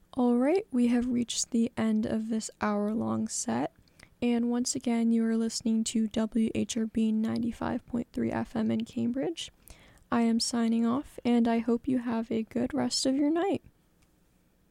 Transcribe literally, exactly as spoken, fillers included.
Alright, we have reached the end of this hour-long set, and once again you are listening to W H R B ninety-five point three F M in Cambridge. I am signing off, and I hope you have a good rest of your night.